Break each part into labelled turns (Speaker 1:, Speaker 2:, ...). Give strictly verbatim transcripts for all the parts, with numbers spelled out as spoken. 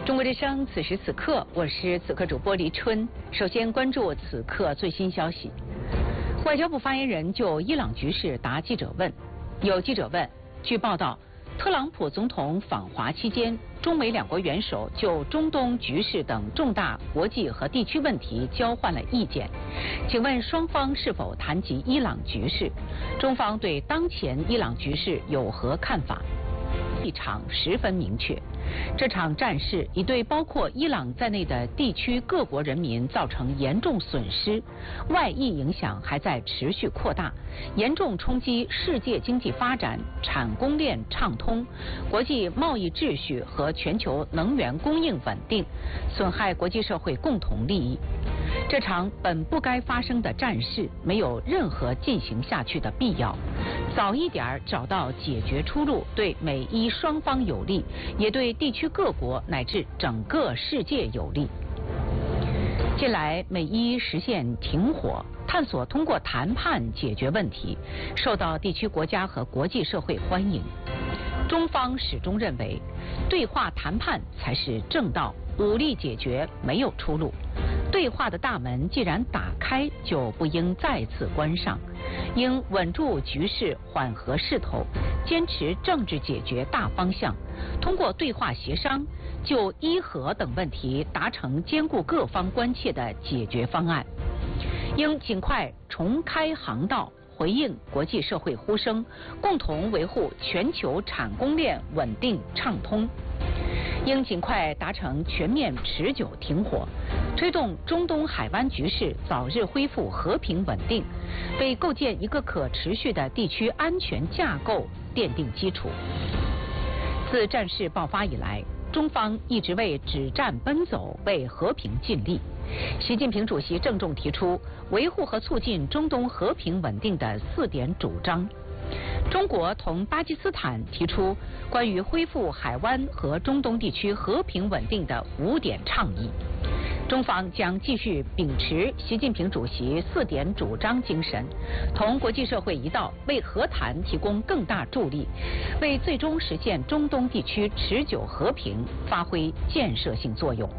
Speaker 1: 中国之声，此时此刻，我是此刻主播黎春。首先关注此刻最新消息。外交部发言人就伊朗局势答记者问。有记者问，据报道，特朗普总统访华期间，中美两国元首就中东局势等重大国际和地区问题交换了意见。请问双方是否谈及伊朗局势？中方对当前伊朗局势有何看法？立场十分明确，这场战事已对包括伊朗在内的地区各国人民造成严重损失，外溢影响还在持续扩大，严重冲击世界经济发展、产供链畅通、国际贸易秩序和全球能源供应稳定，损害国际社会共同利益。这场本不该发生的战事没有任何进行下去的必要，早一点找到解决出路，对美伊双方有利，也对地区各国乃至整个世界有利。近来美伊实现停火，探索通过谈判解决问题，受到地区国家和国际社会欢迎。中方始终认为，对话谈判才是正道，武力解决没有出路。对话的大门既然打开，就不应再次关上，应稳住局势，缓和势头，坚持政治解决大方向，通过对话协商，就伊核等问题达成兼顾各方关切的解决方案。应尽快重开航道，回应国际社会呼声，共同维护全球产供链稳定畅通。应尽快达成全面持久停火，推动中东海湾局势早日恢复和平稳定，为构建一个可持续的地区安全架构奠定基础。自战事爆发以来，中方一直为止战奔走、为和平尽力。习近平主席郑重提出维护和促进中东和平稳定的四点主张。中国同巴基斯坦提出关于恢复海湾和中东地区和平稳定的五点倡议。中方将继续秉持习近平主席四点主张精神，同国际社会一道，为和谈提供更大助力，为最终实现中东地区持久和平发挥建设性作用。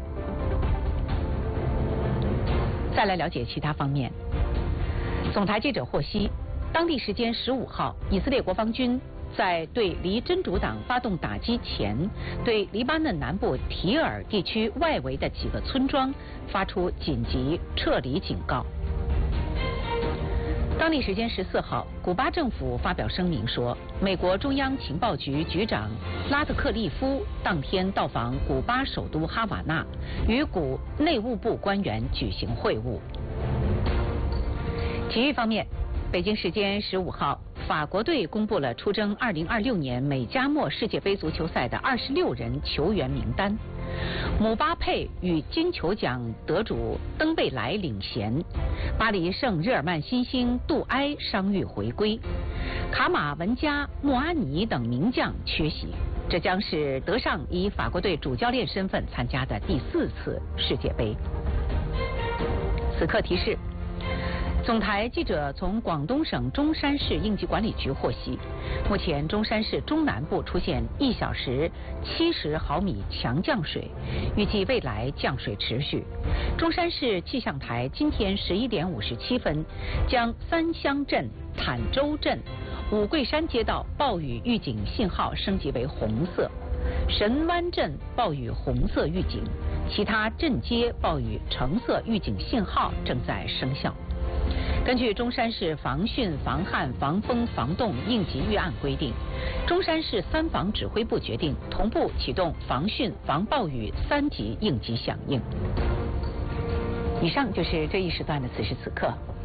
Speaker 1: 再来了解其他方面。总台记者获悉，当地时间十五号，以色列国防军在对离真主党发动打击前，对黎巴嫩南部提尔地区外围的几个村庄发出紧急撤离警告。当地时间十四号，古巴政府发表声明说，美国中央情报局局长拉特克利夫当天到访古巴首都哈瓦那，与古内务部官员举行会晤。体育方面，北京时间十五号，法国队公布了出征二零二六年美加墨世界杯足球赛的二十六人球员名单。姆巴佩与金球奖得主登贝莱领衔，巴黎圣日耳曼新星杜埃伤愈回归，卡马文加、莫阿尼等名将缺席。这将是德尚以法国队主教练身份参加的第四次世界杯。此刻提示。总台记者从广东省中山市应急管理局获悉，目前中山市中南部出现一小时七十毫米强降水，预计未来降水持续。中山市气象台今天十一点五十七分将三乡镇、坦洲镇、五桂山街道暴雨预警信号升级为红色，神湾镇暴雨红色预警，其他镇街暴雨橙色预警信号正在生效。根据中山市防汛、防旱、防风、防冻应急预案规定，中山市三防指挥部决定同步启动防汛、防暴雨三级应急响应。以上就是这一时段的此时此刻。